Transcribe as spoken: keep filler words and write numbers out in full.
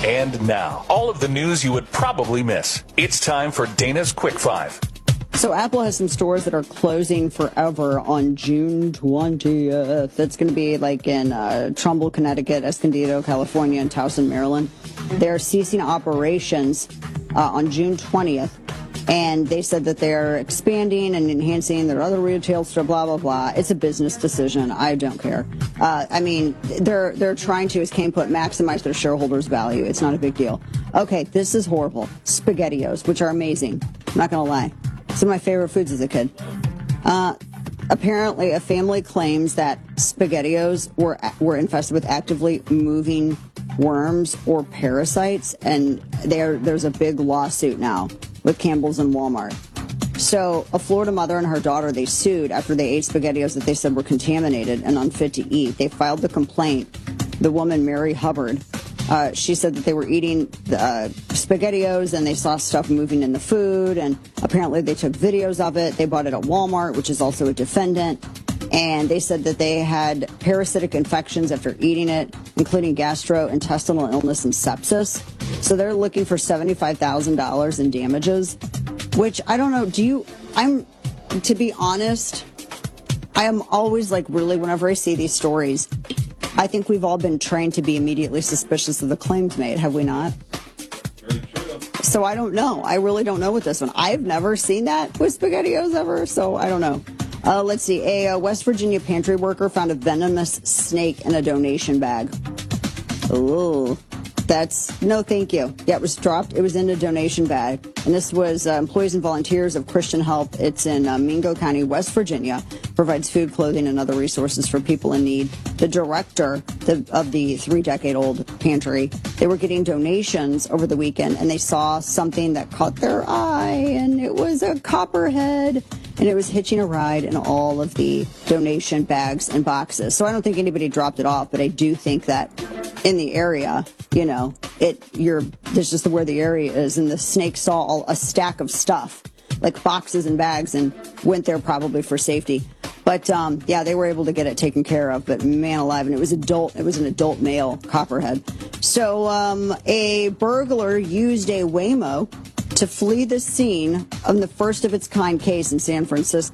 And now, all of the news you would probably miss. It's time for Dana's Quick Five. So Apple has some stores that are closing forever on June twentieth. That's going to be like in uh, Trumbull, Connecticut, Escondido, California, and Towson, Maryland. They're ceasing operations uh, on June twentieth. And they said that they're expanding and enhancing their other retail store, blah, blah, blah. It's a business decision. I don't care. Uh, I mean, they're they're trying to, as Kane put, maximize their shareholders' value. It's not a big deal. Okay, this is horrible. SpaghettiOs, which are amazing. I'm not going to lie. Some of my favorite foods as a kid. Uh, apparently, a family claims that SpaghettiOs were were infested with actively moving worms or parasites, and there there's a big lawsuit now with Campbell's and Walmart. So a Florida mother and her daughter, they sued after they ate SpaghettiOs that they said were contaminated and unfit to eat. They filed the complaint. The woman, Mary Hubbard, uh, she said that they were eating the, uh, SpaghettiOs and they saw stuff moving in the food, and apparently they took videos of it. They bought it at Walmart, which is also a defendant. And they said that they had parasitic infections after eating it, including gastrointestinal illness and sepsis. So they're looking for seventy-five thousand dollars in damages, which I don't know. Do you, I'm, to be honest, I am always like, really, whenever I see these stories, I think we've all been trained to be immediately suspicious of the claims made, have we not? So I don't know. I really don't know with this one. I've never seen that with SpaghettiOs ever, so I don't know. Uh, let's see. A uh, West Virginia pantry worker found a venomous snake in a donation bag. Ooh, that's no thank you. Yeah, it was dropped. It was in a donation bag. And this was uh, employees and volunteers of Christian Help. It's in uh, Mingo County, West Virginia. Provides food, clothing, and other resources for people in need. The director the, of the three-decade-old pantry, they were getting donations over the weekend, and they saw something that caught their eye, and it was a copperhead. And it was hitching a ride in all of the donation bags and boxes. So I don't think anybody dropped it off, but I do think that in the area, you know, it you're there's just where the area is, and the snake saw all, a stack of stuff, like boxes and bags, and went there probably for safety. But um, yeah, they were able to get it taken care of. But man alive, and it was adult. It was an adult male copperhead. So um, a burglar used a Waymo to flee the scene of the first of its kind case in San Francisco.